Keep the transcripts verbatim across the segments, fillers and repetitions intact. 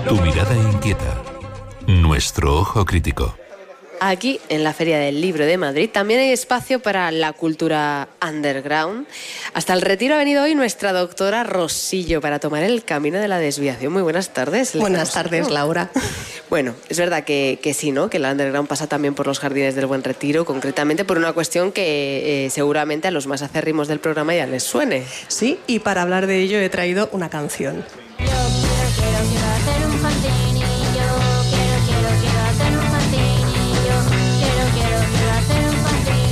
Tu mirada inquieta. Nuestro ojo crítico. Aquí, en la Feria del Libro de Madrid, también hay espacio para la cultura underground. Hasta el Retiro ha venido hoy nuestra doctora Rosillo para tomar el camino de la desviación. Muy buenas tardes. Buenas tardes, Laura. Bueno, es verdad que, que sí, ¿no? Que el underground pasa también por los jardines del Buen Retiro, concretamente por una cuestión que eh, seguramente a los más acérrimos del programa ya les suene. Sí, y para hablar de ello he traído una canción. Yo quiero, quiero, quiero hacer un fanzine. Yo quiero, quiero, quiero hacer un fanzine. Yo quiero, quiero, quiero hacer un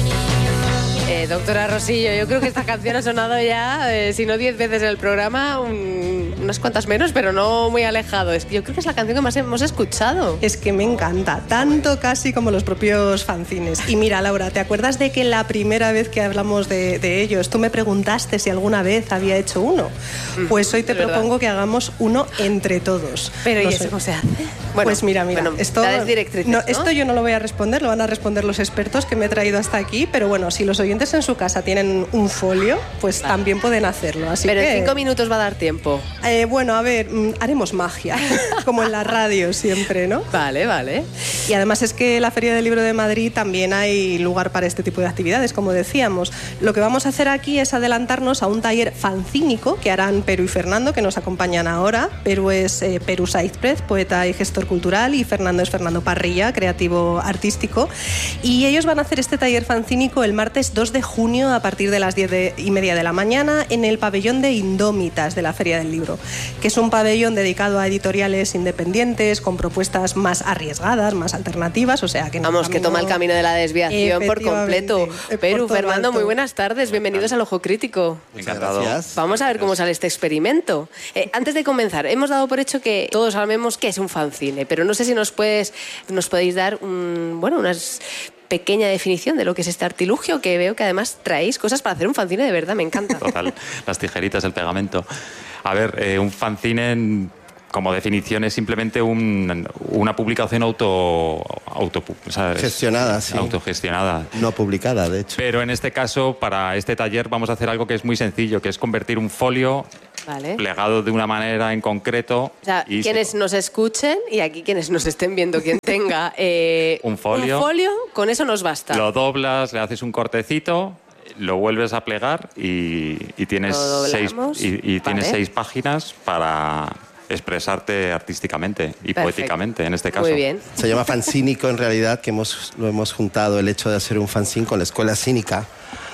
fanzine. Eh, doctora Rosillo, yo creo que esta canción ha sonado ya, eh, si no diez veces en el programa, un, unas cuantas menos, pero no muy alejado. Es que yo creo que es la canción que más hemos escuchado. Es que me encanta, tanto casi como los propios fanzines. Y mira, Laura, ¿te acuerdas de que la primera vez que hablamos de, de ellos, tú me preguntaste si alguna vez había hecho uno? Pues hoy te es propongo verdad. que hagamos uno entre todos. Pero no ¿y sé. eso cómo se hace? Bueno, pues mira, mira, bueno, esto, dales directrices, no, ¿no? esto yo no lo voy a responder, lo van a responder los expertos que me he traído hasta aquí, pero bueno, si los oyentes en su casa tienen un folio, pues Vale. también pueden hacerlo. Así Pero que, en cinco minutos va a dar tiempo. eh, bueno, a ver, mm, haremos magia, como en la radio siempre, ¿no? Vale, vale. Y además es que en la Feria del Libro de Madrid también hay lugar para este tipo de actividades, como decíamos. Lo que vamos a hacer aquí es adelantarnos a un taller fanzínico que harán Peru y Fernando, que nos acompañan ahora. Peru es eh, Peru Saizprez, poeta y gestor cultural, y Fernando es Fernando Parrilla, creativo artístico. Y ellos van a hacer este taller fanzínico el martes dos de junio a partir de las diez y media de la mañana en el pabellón de Indómitas de la Feria del Libro, que es un pabellón dedicado a editoriales independientes con propuestas más arriesgadas, más alternativas, o sea que no Vamos, que toma el camino de la desviación por Efectivamente, completo. por Peru, todo Fernando, alto. muy buenas tardes. Bienvenidos al Ojo Crítico. Encantado. Gracias. Vamos a ver cómo sale este experimento. Eh, antes de comenzar, hemos dado por hecho que todos sabemos qué es un fanzine, pero no sé si nos, puedes, nos podéis dar un, bueno, unas pequeña definición de lo que es este artilugio, que veo que además traéis cosas para hacer un fanzine de verdad, me encanta. Total, las tijeritas, el pegamento. A ver, eh, un fanzine, como definición, es simplemente un, una publicación auto, auto o sea, es Gestionada, sí. autogestionada. No publicada, de hecho. Pero en este caso, para este taller, vamos a hacer algo que es muy sencillo, que es convertir un folio Vale. plegado de una manera en concreto. O sea, y quienes se- nos escuchen y aquí quienes nos estén viendo, quien tenga eh, Un folio. un folio, con eso nos basta. Lo doblas, le haces un cortecito, lo vuelves a plegar y, y tienes, Lo seis, doblamos, y, y tienes vale. seis páginas para expresarte artísticamente y Perfecto. poéticamente, en este caso. Muy bien. Se llama fanzínico en realidad, que hemos, lo hemos juntado el hecho de hacer un fanzine con la escuela cínica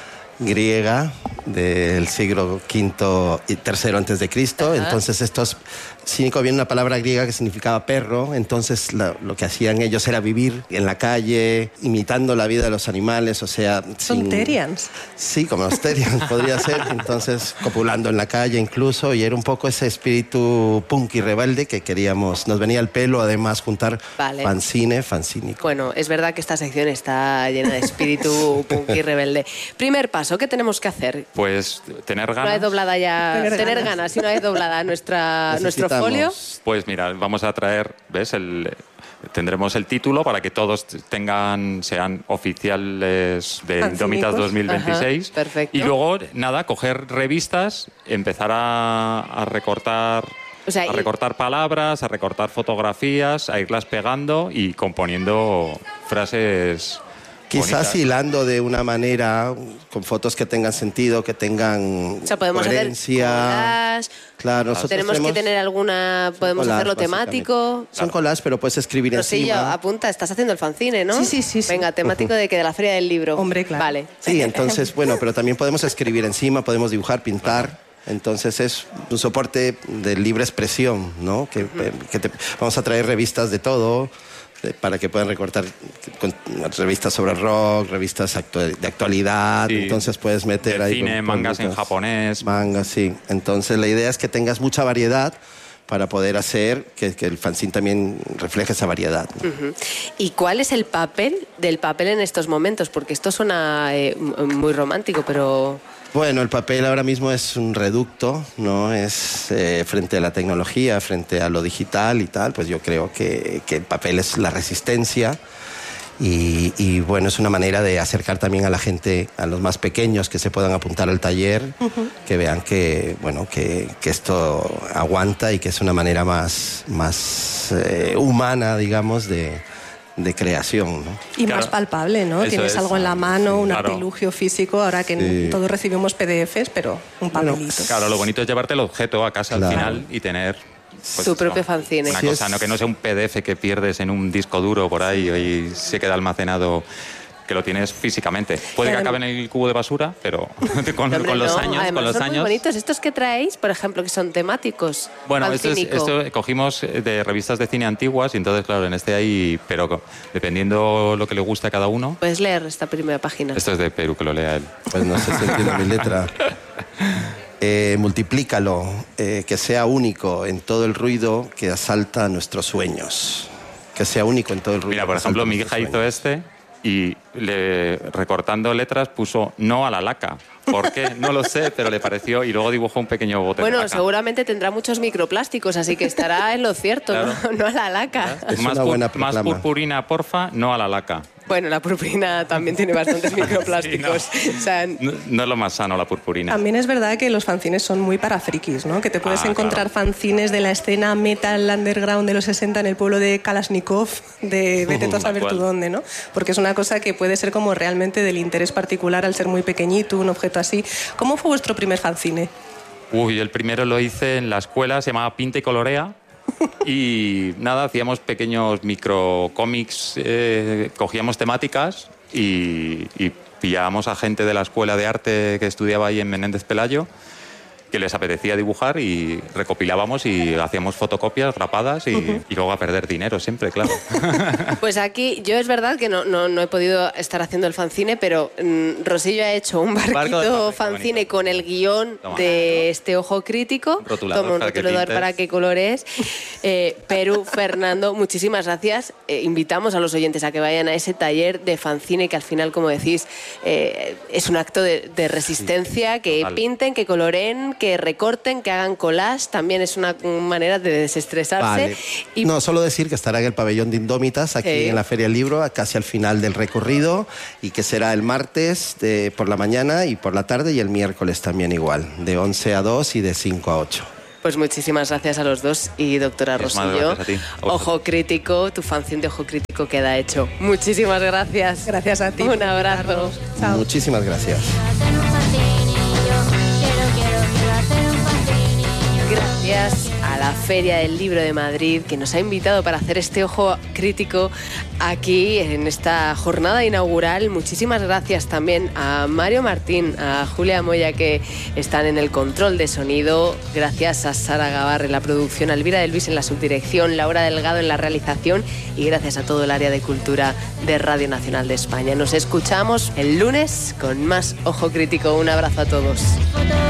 griega del siglo quinto y tercero antes de Cristo. Ajá. Entonces estos cínico viene una palabra griega que significaba perro. Entonces la- lo que hacían ellos era vivir en la calle, imitando la vida de los animales, o sea, Son sin- Terians. Sí, como los Terians podría ser. Entonces copulando en la calle incluso, y era un poco ese espíritu punk y rebelde que queríamos. Nos venía al pelo además juntar Vale. fanzine, fanzínico. Bueno, es verdad que esta sección está llena de espíritu punk y rebelde. Primer paso, ¿qué tenemos que hacer? Pues tener Una ganas. vez doblada ya, Tener tener, ganas. ganas y una vez doblada nuestra, nuestro Necesitamos- folio. Pues mira, vamos a traer, ¿ves? El, tendremos el título para que todos tengan, sean oficiales de Fanzínicos. Indómitas dos mil veintiséis. Ajá, perfecto. Y luego, nada, coger revistas, empezar a, a recortar... O sea, a y- recortar palabras, a recortar fotografías, a irlas pegando y componiendo frases Quizás bonitas. hilando de una manera, con fotos que tengan sentido, que tengan O sea, podemos coherencia. hacer collage, Claro, nosotros tenemos que tener alguna, podemos collage, hacerlo básicamente. temático. Son collages, pero puedes escribir Rosillo, encima. apunta, estás haciendo el fanzine, ¿no? Sí, sí, sí, sí. Venga, temático de que de la Feria del Libro. Hombre, claro. Vale. Sí, entonces, bueno, pero también podemos escribir encima, podemos dibujar, pintar. Entonces es un soporte de libre expresión, ¿no? Que, que te- vamos a traer revistas de todo eh, para que puedan recortar con- revistas sobre rock, revistas actu- de actualidad. Sí. Entonces puedes meter De ahí cine, con- mangas en cositas. japonés. Mangas, sí. Entonces la idea es que tengas mucha variedad para poder hacer que, que el fanzine también refleje esa variedad. Ujú. ¿Y cuál es el papel del papel en estos momentos? Porque esto suena eh, m- muy romántico, pero... Bueno, el papel ahora mismo es un reducto, ¿no? Es eh, frente a la tecnología, frente a lo digital y tal, pues yo creo que, que el papel es la resistencia Y, y bueno, es una manera de acercar también a la gente, a los más pequeños que se puedan apuntar al taller, uh-huh. que vean que, bueno, que, que esto aguanta y que es una manera más, más eh, humana, digamos, de, de creación, ¿no? Y claro. más palpable, ¿no? Eso Tienes es. algo en la mano, Sí, un claro. artilugio físico, ahora que Sí. todos recibimos P D Efes, pero un papelito. Bueno, Claro, lo bonito es llevarte el objeto a casa Claro. al final y tener... Pues Su eso, propio fanzine. Una Sí, cosa, es- no que no sea un P D F que pierdes en un disco duro por ahí y se queda almacenado, que lo tienes físicamente. Puede que Claro. acabe en el cubo de basura, pero con, Hombre, con los no, años, además con los son muy años. bonitos. Estos que traéis, por ejemplo, que son temáticos. Bueno, esto, es, fanzínico. esto cogimos de revistas de cine antiguas y entonces, claro, en este hay, pero co- dependiendo lo que le guste a cada uno. Puedes leer esta primera página. Esto es de Perú, que lo lea él. Pues no sé si entiendo mi letra. Eh, multiplícalo, eh, que sea único en todo el ruido que asalta nuestros sueños. Que sea único en todo el ruido. Mira, por que ejemplo, asalta mi nuestros hija hizo sueños. este y le, recortando letras puso no a la laca. ¿Por qué? No lo sé, pero le pareció y luego dibujó un pequeño bote de Bueno, laca. seguramente tendrá muchos microplásticos, así que estará en lo cierto, Claro. no, no a la laca. Es más, una pur- buena más proclama. purpurina, porfa, no a la laca. Bueno, la purpurina también tiene bastantes microplásticos. O sea, No, no es lo más sano la purpurina. También es verdad que los fanzines son muy para frikis, ¿no? Que te puedes Ah, encontrar claro. fanzines de la escena metal underground de los sesenta en el pueblo de Kalashnikov, de vete tú a Uh, saber tal tú cual. dónde, ¿no? Porque es una cosa que puede ser como realmente del interés particular al ser muy pequeñito, un objeto así. ¿Cómo fue vuestro primer fanzine? Uy, el primero lo hice en la escuela, se llamaba Pinta y Colorea. Y nada, hacíamos pequeños microcómics, eh, cogíamos temáticas y, y pillábamos a gente de la escuela de arte que estudiaba ahí en Menéndez Pelayo, que les apetecía dibujar y recopilábamos y hacíamos fotocopias grapadas y, uh-huh. y luego a perder dinero siempre, claro. Pues aquí yo es verdad que no, no, no he podido estar haciendo el fanzine, pero mmm, Rosillo ha hecho un barquito Barco de papel, fanzine bonito. con el guión Toma. de este ojo crítico. Un rotulador Toma un para que rotulador pintes. para qué colores. Eh, Perú, Fernando, muchísimas gracias. Eh, invitamos a los oyentes a que vayan a ese taller de fanzine que al final, como decís, eh, es un acto de, de resistencia, que Total. pinten, que coloren, que recorten, que hagan collage, también es una manera de desestresarse. Vale. Y No, solo decir que estará en el pabellón de Indómitas, aquí Sí. en la Feria del Libro, casi al final del recorrido, y que será el martes de, por la mañana y por la tarde, y el miércoles también igual, de once a dos y de cinco a ocho. Pues muchísimas gracias a los dos y doctora Es más, Rosillo. gracias a ti, a vosotros. Ojo Crítico, tu fanzine de Ojo Crítico queda hecho. Muchísimas gracias. Gracias a ti. Un por abrazo. invitarnos. Chao. Muchísimas gracias. Hacer un fanzinillo, quiero, quiero, quiero hacer un fanzinillo. Gracias a la Feria del Libro de Madrid, que nos ha invitado para hacer este Ojo Crítico aquí en esta jornada inaugural. Muchísimas gracias también a Mario Martín, a Julia Moya, que están en el control de sonido. Gracias a Sara Gavarre en la producción, a Elvira de Luis en la subdirección, Laura Delgado en la realización y gracias a todo el área de cultura de Radio Nacional de España. Nos escuchamos el lunes con más Ojo Crítico. Un abrazo a todos. Fotos